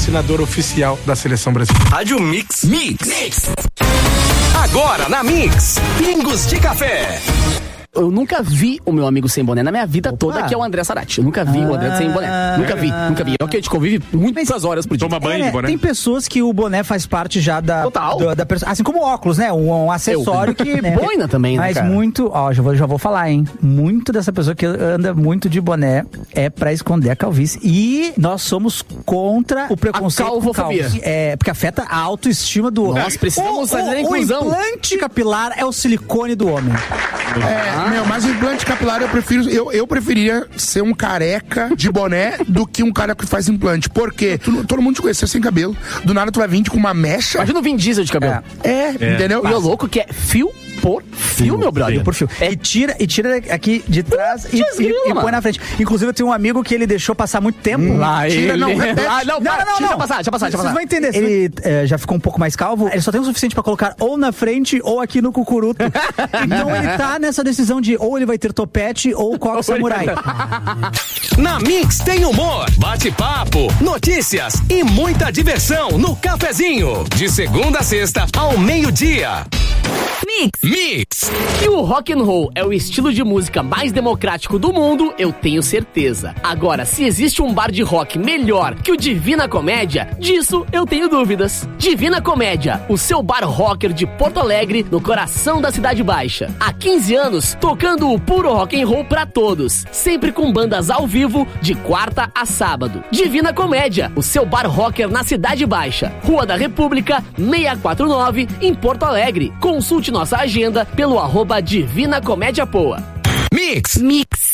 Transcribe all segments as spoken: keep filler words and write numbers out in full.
patrocinador oficial da Seleção Brasileira. Rádio Mix. Mix. Mix. Agora na Mix, Pingos de Café. Eu nunca vi o meu amigo sem boné na minha vida Opa. toda, que é o André Sarati. Eu nunca vi ah, o André sem boné. Nunca vi, nunca vi. É o que a gente convive muitas horas por dia. Toma banho é, de boné. Tem pessoas que o boné faz parte já da... Total. Do, da, assim como o óculos, né? Um, um acessório eu. que... Né? Boina também, né, Mas cara? muito... Ó, já vou, já vou falar, hein? Muito dessa pessoa que anda muito de boné é pra esconder a calvície. E nós somos contra o preconceito a calvofobia. Com é, porque afeta a autoestima do homem. Nós precisamos o, fazer o, a inclusão. O implante capilar é o silicone do homem. É, ah. meu, mas o implante capilar eu prefiro, eu, eu preferia ser um careca de boné do que um cara que faz implante. Por quê? Tu, todo mundo te conheceu sem cabelo. Do nada tu vai vir com uma mecha. Imagina o Vin Diesel de cabelo. É, é, é. entendeu? E o louco que é fio por fio, meu brother. Fio por fio. É. E tira, e tira aqui de trás e, grila, e, e põe na frente. Inclusive, eu tenho um amigo que ele deixou passar muito tempo. Hum, lá tira, ele... não, repete. Ah, não, não, não, não, deixa passar, deixa passar, deixa passar. Vocês vão entender. Ele é, já ficou um pouco mais calvo. Ele só tem o suficiente pra colocar ou na frente ou aqui no cucuruto. Então ele tá nessa decisão de ou ele vai ter topete ou coque samurai. Na Mix tem humor, bate-papo, notícias e muita diversão no cafezinho. De segunda a sexta ao meio-dia. Mix. Mix. Que o rock and roll é o estilo de música mais democrático do mundo, eu tenho certeza. Agora, se existe um bar de rock melhor que o Divina Comédia, disso eu tenho dúvidas. Divina Comédia, o seu bar rocker de Porto Alegre, no coração da Cidade Baixa. Há quinze anos, tocando o puro rock and roll pra todos. Sempre com bandas ao vivo, de quarta a sábado. Divina Comédia, o seu bar rocker na Cidade Baixa. Rua da República, seiscentos e quarenta e nove, em Porto Alegre. Consulte nossa agenda pelo arroba Divina Comédia Poa. Mix. Mix.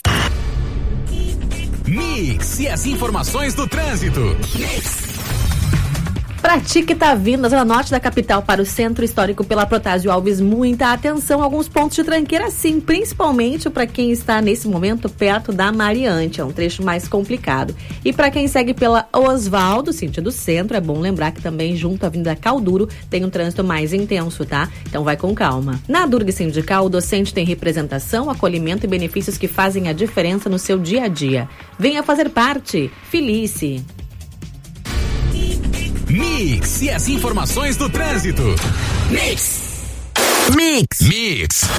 Mix e as informações do trânsito. Mix. Pra ti que tá vindo da zona norte da capital para o centro histórico pela Protásio Alves, muita atenção, alguns pontos de tranqueira sim, principalmente para quem está nesse momento perto da Mariante, é um trecho mais complicado. E para quem segue pela Osvaldo, sentido centro, é bom lembrar que também junto à Avenida Calduro tem um trânsito mais intenso, tá? Então vai com calma. Na Durga Sindical, o docente tem representação, acolhimento e benefícios que fazem a diferença no seu dia a dia. Venha fazer parte. Felice. Mix e as informações do trânsito. Mix. Mix. Mix.